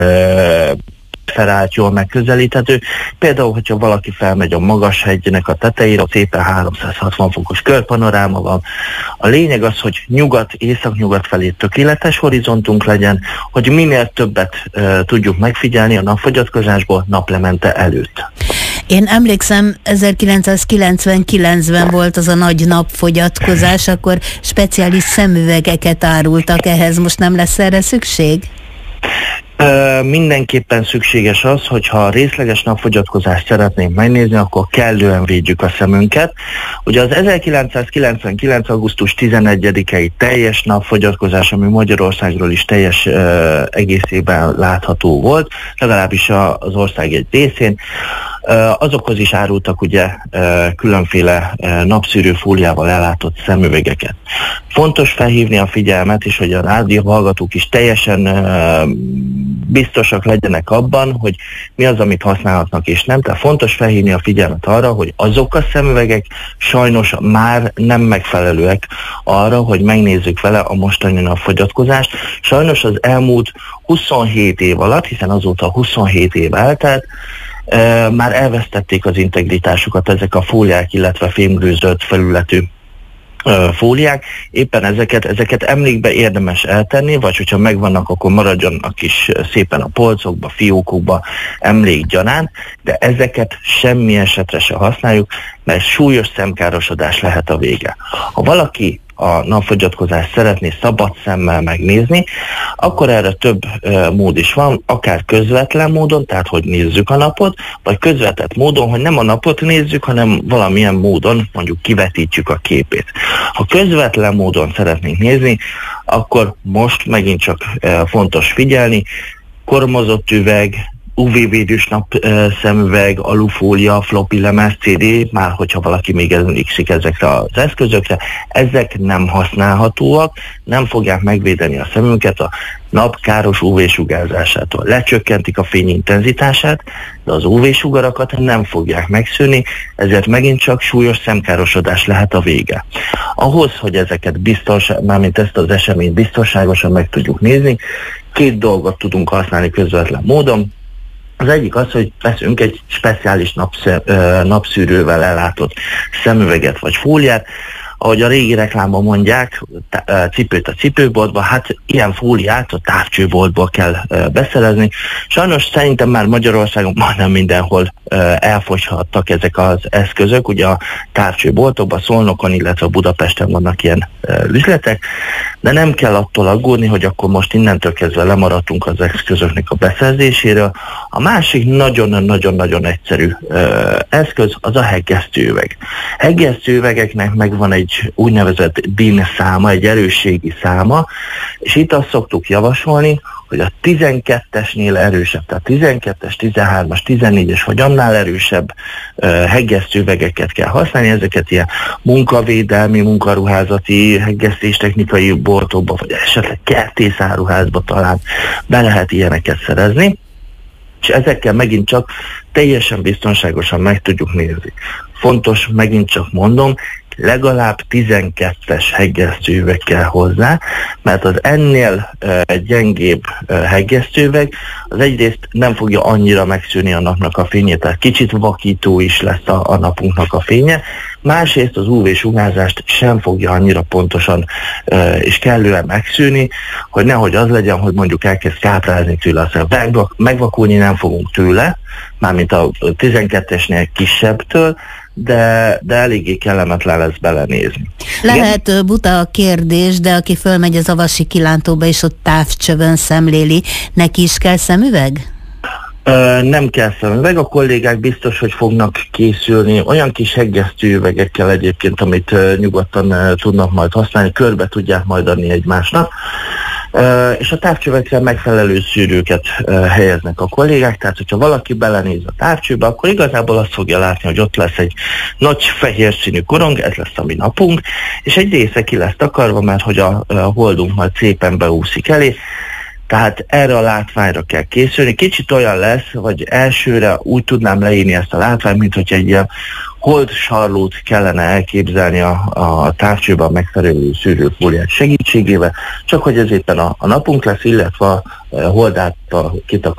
preferált, jól megközelíthető. Például, hogyha valaki felmegy a magas hegynek a tetejére, szépen 360 fokos körpanoráma van. A lényeg az, hogy észak-nyugat felé tökéletes horizontunk legyen, hogy minél többet tudjuk megfigyelni a napfogyatkozásból naplemente előtt. Én emlékszem, 1999-ben volt az a nagy napfogyatkozás, akkor speciális szemüvegeket árultak, ehhez most nem lesz erre szükség? Mindenképpen szükséges az, hogyha részleges napfogyatkozást szeretnénk megnézni, akkor kellően védjük a szemünket. Ugye az 1999. augusztus 11-i teljes napfogyatkozás, ami Magyarországról is teljes egészében látható volt, legalábbis az ország egy részén, azokhoz is árultak ugye különféle napszűrő fóliával ellátott szemüvegeket. Fontos felhívni a figyelmet, és hogy a rádió hallgatók is teljesen biztosak legyenek abban, hogy mi az, amit használhatnak és nem. Tehát fontos felhívni a figyelmet arra, hogy azok a szemüvegek sajnos már nem megfelelőek arra, hogy megnézzük vele a mostani napfogyatkozást. Sajnos az elmúlt 27 év alatt, hiszen azóta 27 év eltelt, már elvesztették az integritásukat ezek a fóliák, illetve fémgőzölt felületű fóliák. Éppen ezeket emlékbe érdemes eltenni, vagy hogyha megvannak, akkor maradjanak is szépen a polcokba, fiókokba emlékgyanánt, de ezeket semmi esetre se használjuk, mert súlyos szemkárosodás lehet a vége. Ha valaki a napfogyatkozást szeretné szabad szemmel megnézni, akkor erre több mód is van, akár közvetlen módon, tehát hogy nézzük a napot, vagy közvetett módon, hogy nem a napot nézzük, hanem valamilyen módon mondjuk kivetítjük a képét. Ha közvetlen módon szeretnénk nézni, akkor most megint csak fontos figyelni, kormozott üveg, UV-védős napszemüveg, alufólia, floppy lemez, CD, már hogyha valaki még emlékszik ezekre az eszközökre, ezek nem használhatóak, nem fogják megvédeni a szemünket a napkáros UV-sugárzásától. Lecsökkentik a fény intenzitását, de az UV-sugarakat nem fogják megszűrni, ezért megint csak súlyos szemkárosodás lehet a vége. Ahhoz, hogy ezeket mármint ezt az eseményt biztonságosan meg tudjuk nézni, két dolgot tudunk használni közvetlen módon. Az egyik az, hogy veszünk egy speciális napszűrővel ellátott szemüveget vagy fóliát. Ahogy a régi reklámban mondják, cipőt a cipőboltba, hát ilyen fóliát a távcsőboltból kell beszerezni. Sajnos szerintem már Magyarországon majdnem mindenhol elfogyhattak ezek az eszközök, ugye a távcsőboltokban, Szolnokon, illetve Budapesten vannak ilyen üzletek, de nem kell attól aggódni, hogy akkor most innentől kezdve lemaradtunk az eszközöknek a beszerzéséről. A másik nagyon-nagyon egyszerű eszköz az a heggesztőüveg. Heggesztőüvegeknek megvan egy úgynevezett DIN száma, egy erősségi száma, és itt azt szoktuk javasolni, hogy a 12-esnél erősebb, tehát 12-es, 13-as, 14-es vagy annál erősebb heggesztőüvegeket kell használni, ezeket ilyen munkavédelmi, munkaruházati, heggesztéstechnikai boltokba, vagy esetleg kertészáruházba talán be lehet ilyeneket szerezni, és ezekkel megint csak teljesen biztonságosan meg tudjuk nézni. Fontos, megint csak mondom, legalább 12-es heggesztőüveg kell hozzá, mert az ennél gyengébb heggesztőüveg az egyrészt nem fogja annyira megszűrni a napnak a fényét, tehát kicsit vakító is lesz a napunknak a fénye, másrészt az UV-sugárzást sem fogja annyira pontosan és kellően megszűrni, hogy nehogy az legyen, hogy mondjuk elkezd káprázni tőle, aztán megvakulni nem fogunk tőle, mármint a 12-esnél kisebbtől, de eléggé kellemetlen lesz belenézni. Lehet igen? Buta a kérdés, de aki fölmegy az Avasi kilántóba és ott távcsövön szemléli, neki is kell szemüveg? Nem kell szemüveg, a kollégák biztos, hogy fognak készülni olyan kis heggesztőüvegekkel egyébként, amit nyugodtan tudnak majd használni, körbe tudják majd adni egymásnak. És a távcsövekre megfelelő szűrőket helyeznek a kollégák, tehát hogyha valaki belenéz a távcsőbe, akkor igazából azt fogja látni, hogy ott lesz egy nagy fehér színű korong, ez lesz a mi napunk, és egy része ki lesz takarva, mert hogy a holdunk majd szépen beúszik elé, tehát erre a látványra kell készülni. Kicsit olyan lesz, vagy elsőre úgy tudnám leírni ezt a látványt, mint hogy egy ilyen holdsarlót kellene elképzelni a távcsőben megfelelő szűrőfóliák segítségével, csak hogy ez éppen a napunk lesz, illetve a holdát